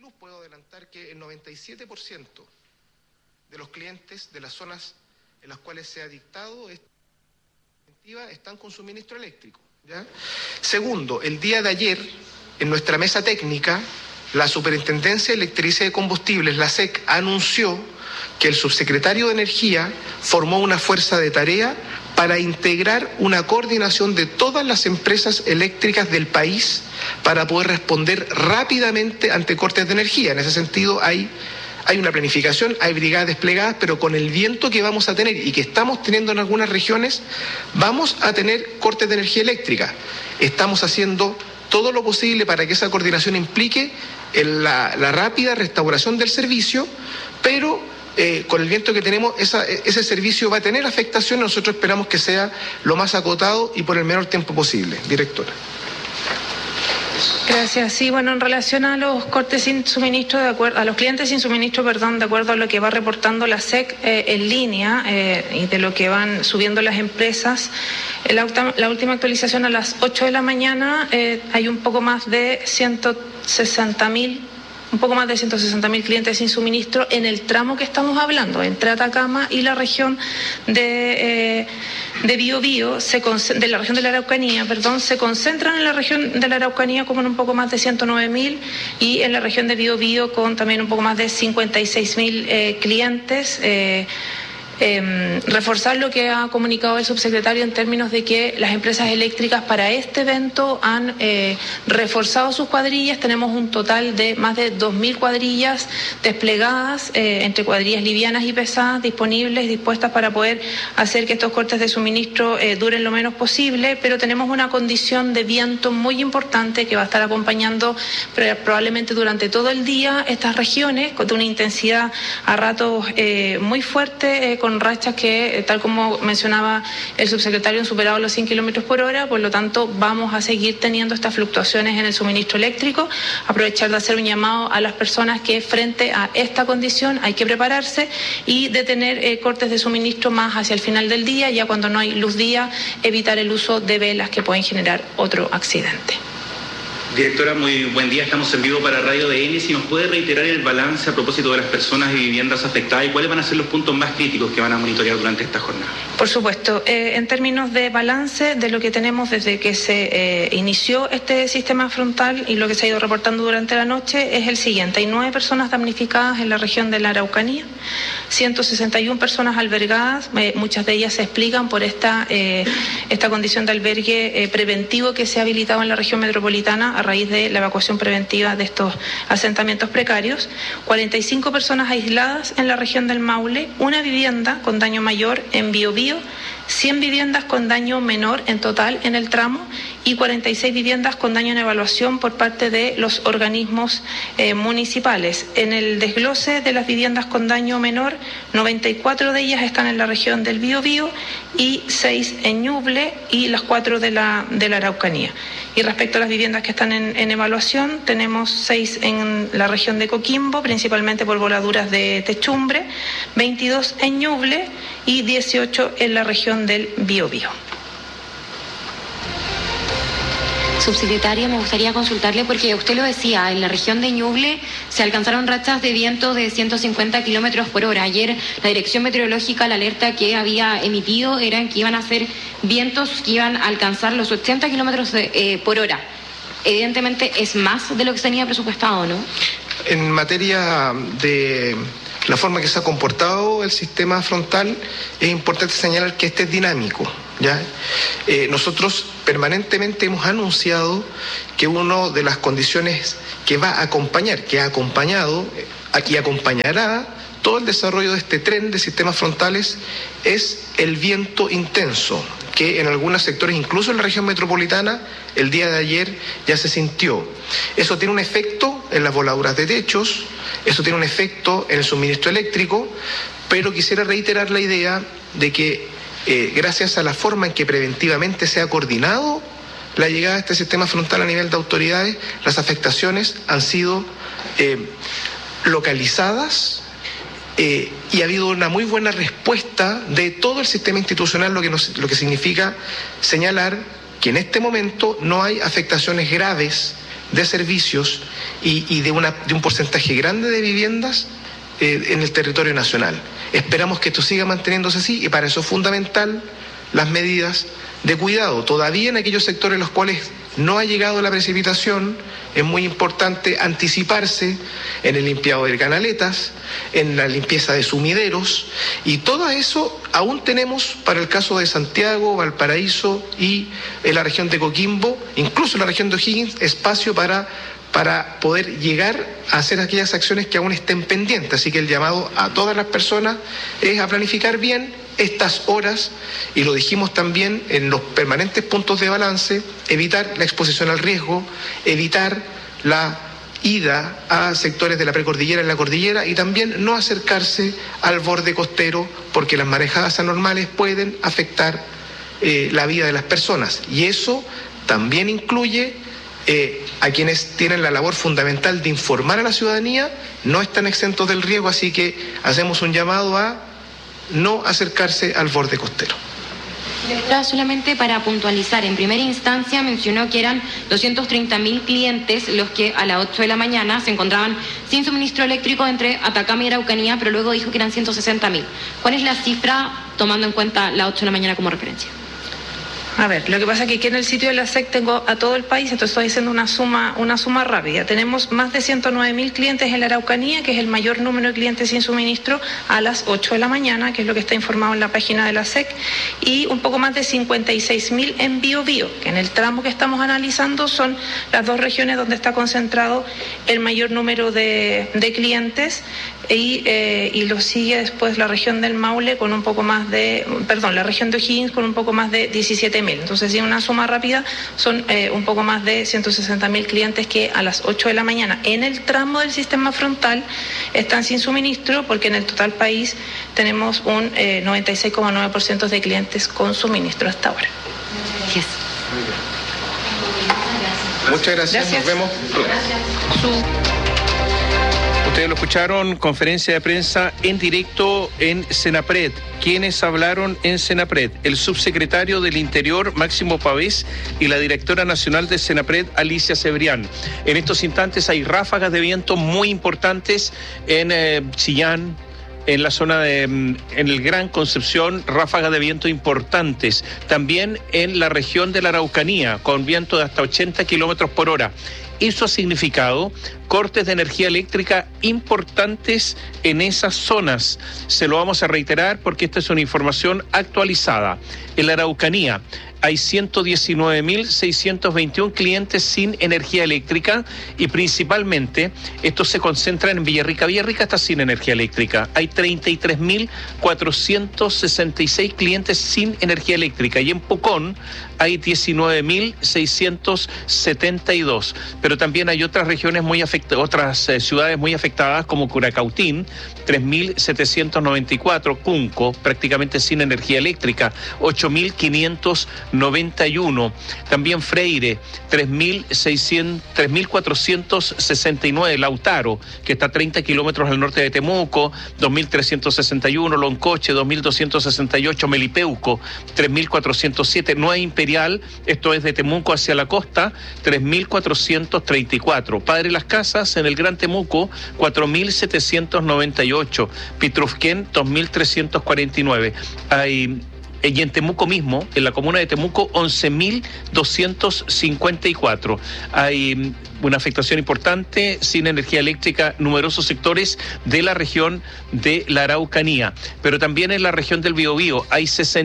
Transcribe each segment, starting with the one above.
virus puedo adelantar que el 97% de los clientes de las zonas en las cuales se ha dictado esta iniciativa están con suministro eléctrico, ¿ya? Segundo, el día de ayer, en nuestra mesa técnica, la Superintendencia de Electricidad y Combustibles, la SEC, anunció que el subsecretario de Energía formó una fuerza de tarea para integrar una coordinación de todas las empresas eléctricas del país para poder responder rápidamente ante cortes de energía. En ese sentido hay una planificación, hay brigadas desplegadas, pero con el viento que vamos a tener y que estamos teniendo en algunas regiones, vamos a tener cortes de energía eléctrica. Estamos haciendo todo lo posible para que esa coordinación implique la rápida restauración del servicio, pero con el viento que tenemos, ese servicio va a tener afectación. Nosotros esperamos que sea lo más acotado y por el menor tiempo posible. Directora. Gracias. Sí, bueno, en relación a los cortes sin suministro, a los clientes sin suministro, de acuerdo a lo que va reportando la SEC en línea y de lo que van subiendo las empresas, la última actualización a las 8 de la mañana hay un poco más de 160.000 clientes sin suministro en el tramo que estamos hablando, entre Atacama y la región de Biobío, de la región de la Araucanía, se concentran en la región de la Araucanía como en un poco más de 109.000 y en la región de Biobío con también un poco más de 56.000 clientes. Reforzar lo que ha comunicado el subsecretario en términos de que las empresas eléctricas para este evento han reforzado sus cuadrillas. Tenemos un total de más de 2.000 cuadrillas desplegadas, entre cuadrillas livianas y pesadas, disponibles, dispuestas para poder hacer que estos cortes de suministro duren lo menos posible, pero tenemos una condición de viento muy importante que va a estar acompañando probablemente durante todo el día estas regiones, de una intensidad a ratos muy fuerte, con rachas que, tal como mencionaba el subsecretario, han superado los 100 kilómetros por hora. Por lo tanto, vamos a seguir teniendo estas fluctuaciones en el suministro eléctrico. Aprovechar de hacer un llamado a las personas que frente a esta condición hay que prepararse y detener cortes de suministro más hacia el final del día, ya cuando no hay luz día, evitar el uso de velas que pueden generar otro accidente. Directora, muy buen día. Estamos en vivo para Radio DN. Si nos puede reiterar el balance a propósito de las personas y viviendas afectadas y cuáles van a ser los puntos más críticos que van a monitorear durante esta jornada. Por supuesto. En términos de balance de lo que tenemos desde que se inició este sistema frontal y lo que se ha ido reportando durante la noche es el siguiente. Hay 9 personas damnificadas en la región de la Araucanía, 161 personas albergadas, muchas de ellas se explican por esta condición de albergue preventivo que se ha habilitado en la región metropolitana a raíz de la evacuación preventiva de estos asentamientos precarios, 45 personas aisladas en la región del Maule, una vivienda con daño mayor en Biobío, 100 viviendas con daño menor en total en el tramo y 46 viviendas con daño en evaluación por parte de los organismos municipales. En el desglose de las viviendas con daño menor, 94 de ellas están en la región del Biobío y 6 en Ñuble y las 4 de la Araucanía. Y respecto a las viviendas que están en evaluación, tenemos 6 en la región de Coquimbo, principalmente por voladuras de techumbre, 22 en Ñuble y 18 en la región del Biobío. Subsecretaria, me gustaría consultarle porque usted lo decía, en la región de Ñuble se alcanzaron rachas de viento de 150 kilómetros por hora. Ayer la Dirección Meteorológica, la alerta que había emitido era que iban a ser vientos que iban a alcanzar los 80 kilómetros por hora. Evidentemente es más de lo que se tenía presupuestado, ¿no? En materia de la forma que se ha comportado el sistema frontal, es importante señalar que este es dinámico, ¿ya? Nosotros permanentemente hemos anunciado que una de las condiciones que va a acompañar, que ha acompañado y acompañará todo el desarrollo de este tren de sistemas frontales es el viento intenso, que en algunos sectores, incluso en la región metropolitana, el día de ayer ya se sintió. Eso tiene un efecto en las voladuras de techos, eso tiene un efecto en el suministro eléctrico, pero quisiera reiterar la idea de que gracias a la forma en que preventivamente se ha coordinado la llegada de este sistema frontal a nivel de autoridades, las afectaciones han sido localizadas y ha habido una muy buena respuesta de todo el sistema institucional, lo que significa señalar que en este momento no hay afectaciones graves de servicios y de un porcentaje grande de viviendas en el territorio nacional. Esperamos que esto siga manteniéndose así y para eso es fundamental las medidas de cuidado. Todavía en aquellos sectores en los cuales no ha llegado la precipitación, es muy importante anticiparse en el limpiado de canaletas, en la limpieza de sumideros, y todo eso aún tenemos para el caso de Santiago, Valparaíso y en la región de Coquimbo, incluso en la región de O'Higgins, espacio para poder llegar a hacer aquellas acciones que aún estén pendientes. Así que el llamado a todas las personas es a planificar bien estas horas, y lo dijimos también en los permanentes puntos de balance, evitar la exposición al riesgo, evitar la ida a sectores de la precordillera en la cordillera y también no acercarse al borde costero porque las marejadas anormales pueden afectar la vida de las personas, y eso también incluye a quienes tienen la labor fundamental de informar a la ciudadanía, no están exentos del riesgo, así que hacemos un llamado a no acercarse al borde costero. Solamente para puntualizar, en primera instancia mencionó que eran 230.000 clientes los que a las 8 de la mañana se encontraban sin suministro eléctrico entre Atacama y Araucanía, pero luego dijo que eran 160.000. ¿Cuál es la cifra tomando en cuenta las 8 de la mañana como referencia? A ver, lo que pasa es que aquí en el sitio de la SEC tengo a todo el país, entonces estoy haciendo una suma rápida. Tenemos más de 109.000 clientes en la Araucanía, que es el mayor número de clientes sin suministro a las 8 de la mañana, que es lo que está informado en la página de la SEC, y un poco más de 56.000 en Biobío, que en el tramo que estamos analizando son las dos regiones donde está concentrado el mayor número de clientes, y lo sigue después la región del Maule con un poco más de, la región de O'Higgins con un poco más de 17.000. Entonces, en una suma rápida, son un poco más de 160.000 clientes que a las 8 de la mañana en el tramo del sistema frontal están sin suministro, porque en el total país tenemos un 96,9% de clientes con suministro hasta ahora. Yes. Muchas gracias. Nos vemos. Gracias. Ustedes lo escucharon, conferencia de prensa en directo en Senapred. ¿Quiénes hablaron en Senapred? El subsecretario del Interior, Máximo Pavés, y la directora nacional de Senapred, Alicia Cebrián. En estos instantes hay ráfagas de viento muy importantes en Chillán, en la zona en el Gran Concepción, ráfagas de viento importantes. También en la región de la Araucanía, con viento de hasta 80 kilómetros por hora. Eso ha significado cortes de energía eléctrica importantes en esas zonas. Se lo vamos a reiterar porque esta es una información actualizada. En la Araucanía hay 119.621 clientes sin energía eléctrica y principalmente esto se concentra en Villarrica. Villarrica está sin energía eléctrica. Hay 33.466 clientes sin energía eléctrica y en Pucón hay 19.672. Pero también hay otras regiones muy afectadas, otras ciudades muy afectadas como Curacautín, 3.794, Cunco, prácticamente sin energía eléctrica, 8.591. También Freire, 3.469, Lautaro, que está a 30 kilómetros al norte de Temuco, 2.361, Loncoche, 2.268, Melipeuco, 3.407, Nueva Imperial, esto es de Temuco hacia la costa, 3.434, Padre Las Casas en el Gran Temuco, 4.798, Pitrufquén, 2.349. Y en Temuco mismo, en la comuna de Temuco, 11.254. Hay una afectación importante, sin energía eléctrica, numerosos sectores de la región de la Araucanía. Pero también en la región del Biobío hay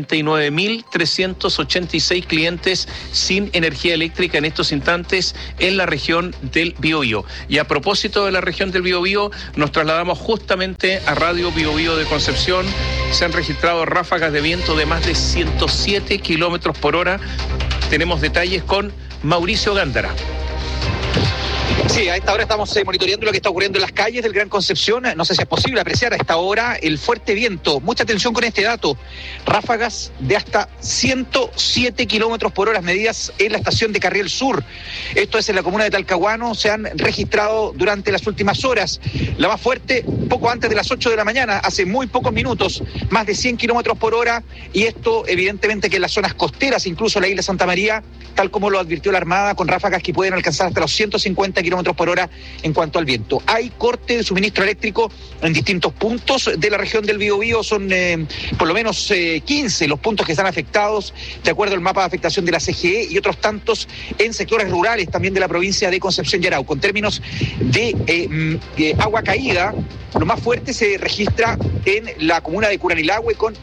69.386 clientes sin energía eléctrica en estos instantes en la región del Biobío. Y a propósito de la región del Biobío, nos trasladamos justamente a Radio Biobío de Concepción. Se han registrado ráfagas de viento de más de 107 kilómetros por hora. Tenemos detalles con Mauricio Gándara. Sí, a esta hora estamos monitoreando lo que está ocurriendo en las calles del Gran Concepción. No sé si es posible apreciar a esta hora el fuerte viento. Mucha atención con este dato. Ráfagas de hasta 107 kilómetros por hora medidas en la estación de Carriel Sur. Esto es en la comuna de Talcahuano. Se han registrado durante las últimas horas. La más fuerte, poco antes de las 8 de la mañana, hace muy pocos minutos, más de 100 kilómetros por hora. Y esto, evidentemente, que en las zonas costeras, incluso la isla de Santa María, tal como lo advirtió la Armada, con ráfagas que pueden alcanzar hasta los 150 kilómetros por hora en cuanto al viento. Hay corte de suministro eléctrico en distintos puntos de la región del Biobío. Son por lo menos 15 los puntos que están afectados, de acuerdo al mapa de afectación de la CGE, y otros tantos en sectores rurales también de la provincia de Concepción y Arauco. En términos de agua caída, lo más fuerte se registra en la comuna de Curanilahue con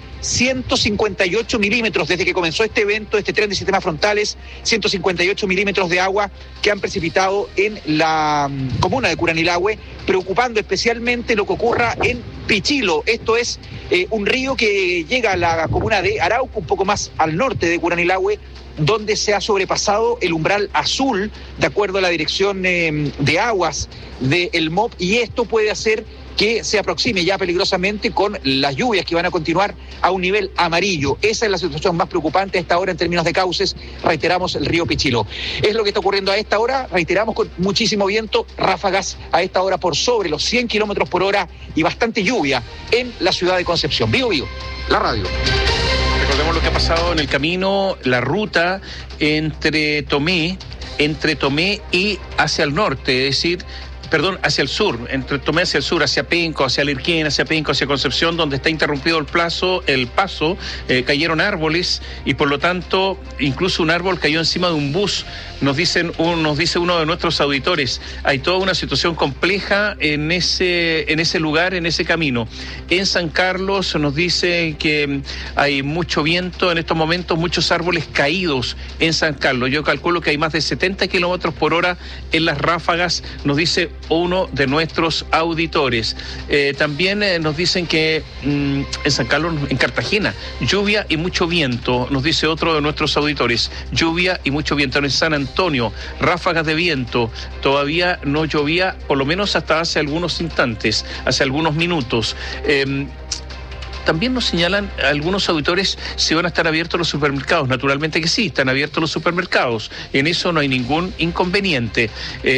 158 milímetros desde que comenzó este evento, este tren de sistemas frontales, 158 milímetros de agua que han precipitado en la comuna de Curanilahue, preocupando especialmente lo que ocurra en Pichilo. Esto es un río que llega a la comuna de Arauco, un poco más al norte de Curanilahue, donde se ha sobrepasado el umbral azul, de acuerdo a la dirección de aguas del MOP, y esto puede hacer que se aproxime ya peligrosamente con las lluvias que van a continuar a un nivel amarillo. Esa es la situación más preocupante a esta hora en términos de cauces, reiteramos, el río Pichilo. Es lo que está ocurriendo a esta hora, reiteramos, con muchísimo viento, ráfagas a esta hora por sobre los 100 kilómetros por hora y bastante lluvia en la ciudad de Concepción. Biobío, la radio. Recordemos lo que ha pasado en el camino, la ruta entre Tomé y hacia el norte, es decir, hacia el sur, entre Tomé hacia el sur, hacia Penco, hacia Lirquén, hacia Penco, hacia Concepción, donde está interrumpido el paso, cayeron árboles y por lo tanto incluso un árbol cayó encima de un bus. Nos dice uno de nuestros auditores, hay toda una situación compleja en ese lugar, en ese camino. En San Carlos nos dice que hay mucho viento en estos momentos, muchos árboles caídos en San Carlos. Yo calculo que hay más de 70 kilómetros por hora en las ráfagas, nos dice uno de nuestros auditores. También nos dicen que en San Carlos, en Cartagena, lluvia y mucho viento, nos dice otro de nuestros auditores, lluvia y mucho viento. En San Antonio, ráfagas de viento, todavía no llovía, por lo menos hasta hace algunos instantes, hace algunos minutos. También nos señalan algunos auditores si van a estar abiertos los supermercados. Naturalmente que sí, están abiertos los supermercados. En eso no hay ningún inconveniente.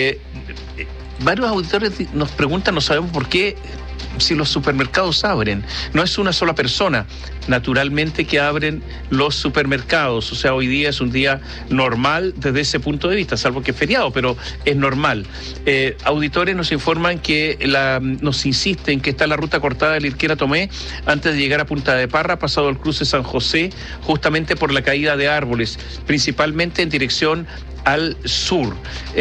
Varios auditores nos preguntan, no sabemos por qué, si los supermercados abren. No es una sola persona, naturalmente que abren los supermercados. O sea, hoy día es un día normal desde ese punto de vista, salvo que es feriado, pero es normal. Auditores nos informan que nos insisten que está la ruta cortada de Lirquén a Tomé antes de llegar a Punta de Parra, pasado el cruce San José, justamente por la caída de árboles, principalmente en dirección al sur.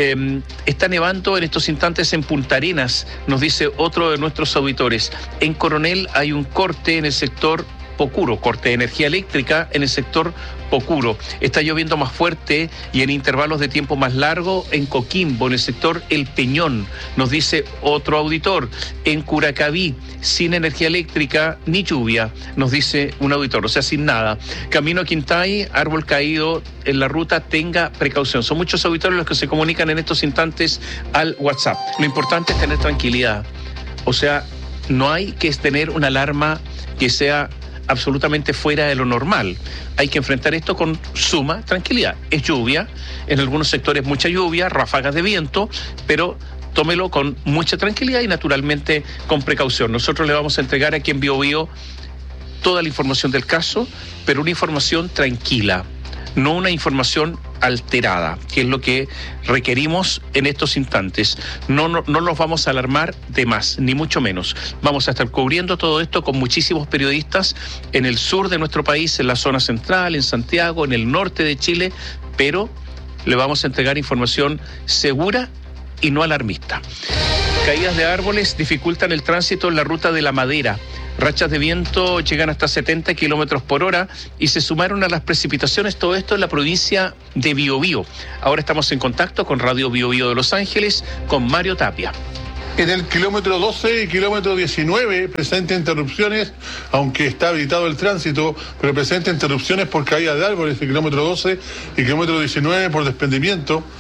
Está nevando en estos instantes en Punta Arenas, nos dice otro de nuestros auditores. En Coronel hay un corte en el sector Pocuro, corte de energía eléctrica en el sector Pocuro. Está lloviendo más fuerte y en intervalos de tiempo más largo en Coquimbo, en el sector El Peñón, nos dice otro auditor. En Curacaví, sin energía eléctrica ni lluvia, nos dice un auditor, o sea, sin nada. Camino a Quintay, árbol caído en la ruta, tenga precaución. Son muchos auditores los que se comunican en estos instantes al WhatsApp. Lo importante es tener tranquilidad. O sea, no hay que tener una alarma que sea absolutamente fuera de lo normal. Hay que enfrentar esto con suma tranquilidad. Es lluvia, en algunos sectores mucha lluvia, ráfagas de viento, pero tómelo con mucha tranquilidad y naturalmente con precaución. Nosotros le vamos a entregar aquí en Biobío toda la información del caso, pero una información tranquila, no una información alterada, que es lo que requerimos en estos instantes. No nos vamos a alarmar de más, ni mucho menos. Vamos a estar cubriendo todo esto con muchísimos periodistas en el sur de nuestro país, en la zona central, en Santiago, en el norte de Chile, pero le vamos a entregar información segura y no alarmista. Caídas de árboles dificultan el tránsito en la ruta de La Madera. Rachas de viento llegan hasta 70 kilómetros por hora y se sumaron a las precipitaciones, todo esto en la provincia de Biobío. Ahora estamos en contacto con Radio Biobío de Los Ángeles, con Mario Tapia. En el kilómetro 12 y kilómetro 19 presenta interrupciones, aunque está habilitado el tránsito, pero presenta interrupciones por caída de árboles, el kilómetro 12 y kilómetro 19 por desprendimiento.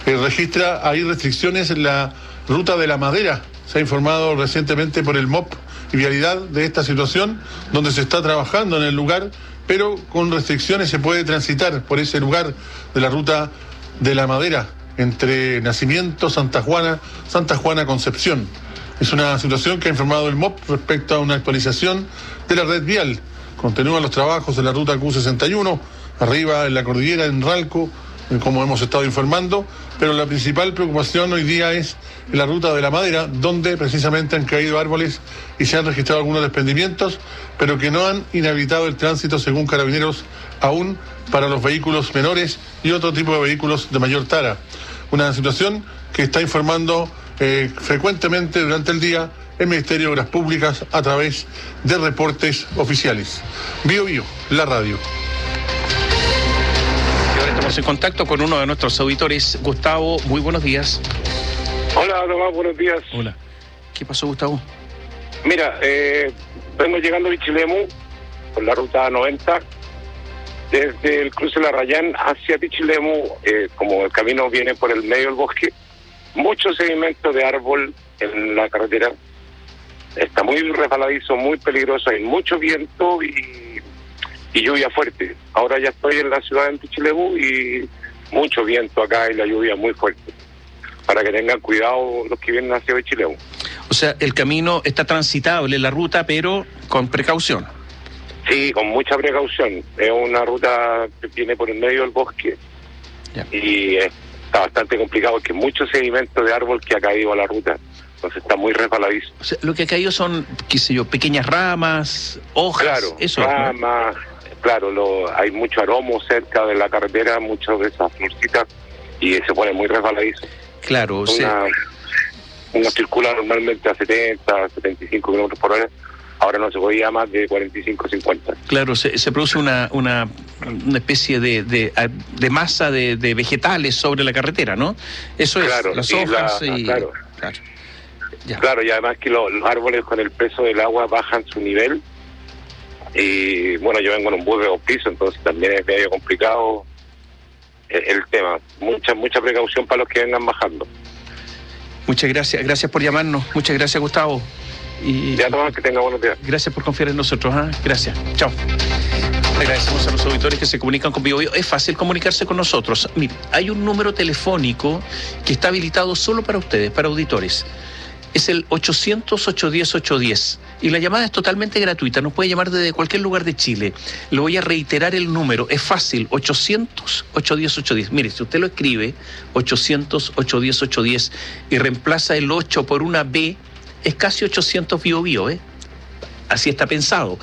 registra hay restricciones en la ruta de La Madera. Se ha informado recientemente por el MOP y Vialidad de esta situación, donde se está trabajando en el lugar, pero con restricciones se puede transitar por ese lugar de la ruta de La Madera, entre Nacimiento, Santa Juana, Concepción. Es una situación que ha informado el MOP respecto a una actualización de la red vial. Continúan los trabajos en la ruta Q61, arriba en la cordillera, en Ralco, como hemos estado informando, pero la principal preocupación hoy día es en la ruta de La Madera, donde precisamente han caído árboles y se han registrado algunos desprendimientos, pero que no han inhabilitado el tránsito, según Carabineros, aún para los vehículos menores y otro tipo de vehículos de mayor tara. Una situación que está informando frecuentemente durante el día el Ministerio de Obras Públicas a través de reportes oficiales. Bio, la radio. Estamos en contacto con uno de nuestros auditores. Gustavo, muy buenos días. Hola, Tomás, buenos días. Hola. ¿Qué pasó, Gustavo? Mira, vengo llegando a Pichilemu por la ruta 90, desde el cruce de la Rayán hacia Pichilemu, como el camino viene por el medio del bosque, mucho sedimento de árbol en la carretera. Está muy resbaladizo, muy peligroso, hay mucho viento y lluvia fuerte. Ahora ya estoy en la ciudad de Pichilemu y mucho viento acá y la lluvia muy fuerte. Para que tengan cuidado los que vienen hacia Pichilemu. O sea, el camino está transitable, la ruta, pero con precaución. Sí, con mucha precaución. Es una ruta que viene por el medio del bosque. Ya. Y está bastante complicado porque mucho sedimento de árbol que ha caído a la ruta. Entonces está muy resbaladizo. O sea, lo que ha caído son, qué sé yo, pequeñas ramas, hojas. Claro, eso, ramas, ¿no? Claro, hay mucho aromo cerca de la carretera, muchas de esas florcitas, y se pone muy resbaladizo. Claro, uno circula normalmente a 70, 75 kilómetros por hora, ahora no se podía más de 45, 50. Claro, se produce una especie de masa de vegetales sobre la carretera, ¿no? Eso claro, es, las hojas Claro. Ya. Claro, y además que los árboles con el peso del agua bajan su nivel. Y bueno, yo vengo en un bus de 2 pisos, entonces también es medio complicado el tema. Mucha precaución para los que vengan bajando. Muchas gracias por llamarnos. Muchas gracias, Gustavo. Y ya, Tomás, que tenga buenos días. Gracias por confiar en nosotros. Gracias. Chao. Agradecemos a los auditores que se comunican con Bio. Es fácil comunicarse con nosotros. Mire, hay un número telefónico que está habilitado solo para ustedes, para auditores. Es el 800-810-810. Y la llamada es totalmente gratuita. Nos puede llamar desde cualquier lugar de Chile. Le voy a reiterar el número. Es fácil. 800-810-810. Mire, si usted lo escribe, 800-810-810, y reemplaza el 8 por una B, es casi 800 Bio, ¿eh? Así está pensado.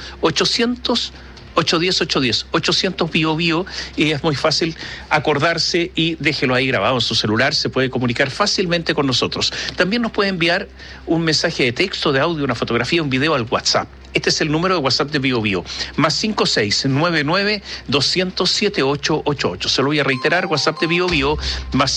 810-810, 800 Bio, y es muy fácil acordarse y déjelo ahí grabado en su celular, se puede comunicar fácilmente con nosotros. También nos puede enviar un mensaje de texto, de audio, una fotografía, un video al WhatsApp. Este es el número de WhatsApp de Bio, más 5699-200-7888. Se lo voy a reiterar, WhatsApp de Bio, más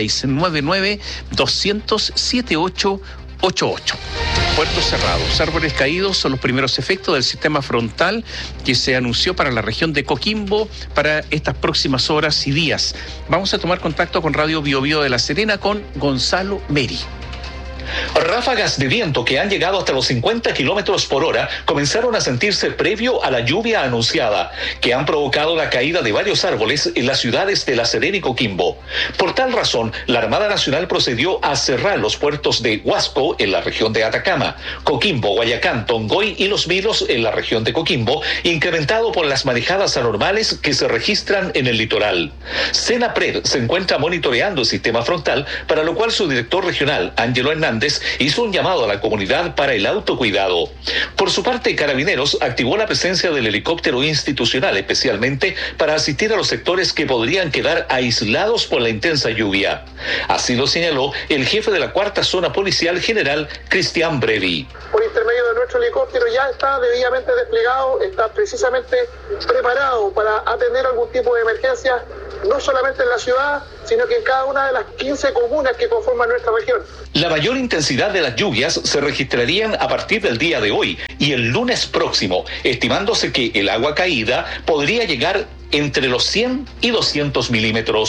5699-200-7888. Puertos cerrados, árboles caídos son los primeros efectos del sistema frontal que se anunció para la región de Coquimbo para estas próximas horas y días. Vamos a tomar contacto con Radio Bio de La Serena con Gonzalo Meri. Ráfagas de viento que han llegado hasta los 50 kilómetros por hora comenzaron a sentirse previo a la lluvia anunciada, que han provocado la caída de varios árboles en las ciudades de La Serena y Coquimbo. Por tal razón, la Armada Nacional procedió a cerrar los puertos de Huasco en la región de Atacama, Coquimbo, Guayacán, Tongoy y Los Vilos en la región de Coquimbo, incrementado por las marejadas anormales que se registran en el litoral. Senapred se encuentra monitoreando el sistema frontal, para lo cual su director regional, Ángelo Hernández, hizo un llamado a la comunidad para el autocuidado. Por su parte, Carabineros activó la presencia del helicóptero institucional, especialmente para asistir a los sectores que podrían quedar aislados por la intensa lluvia. Así lo señaló el jefe de la 4ª Zona Policial, general Cristian Brevi. Por intermedio de nuestro helicóptero ya está debidamente desplegado, está precisamente preparado para atender algún tipo de emergencia, no solamente en la ciudad, sino que en cada una de las 15 comunas que conforman nuestra región. La mayor intensidad de las lluvias se registrarían a partir del día de hoy y el lunes próximo, estimándose que el agua caída podría llegar entre los 100 y 200 milímetros.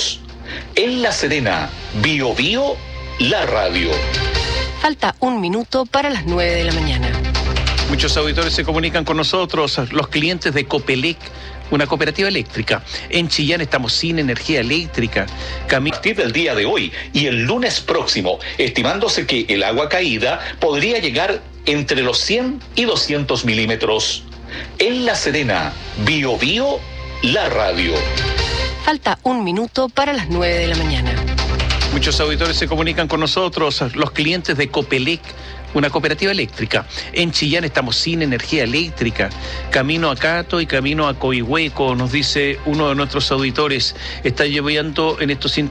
En La Serena, Bio Bio, la radio. Falta 1 minuto para las 9 de la mañana. Muchos auditores se comunican con nosotros, los clientes de Copelec, una cooperativa eléctrica. En Chillán estamos sin energía eléctrica. A partir del día de hoy y el lunes próximo, estimándose que el agua caída podría llegar entre los 100 y 200 milímetros. En La Serena, Bio Bio, la radio. Falta 1 minuto para las 9 de la mañana. Muchos auditores se comunican con nosotros, los clientes de Copelec, una cooperativa eléctrica. En Chillán estamos sin energía eléctrica. Camino a Cato y camino a Coihueco, nos dice uno de nuestros auditores. Está lloviendo en estos